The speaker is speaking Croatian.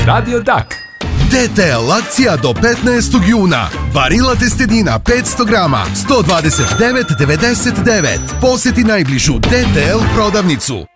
Radio Dak. DTL akcija do 15. juna. Barilla testenina 500 grama, 129,99. Posjeti najbližu DTL prodavnicu.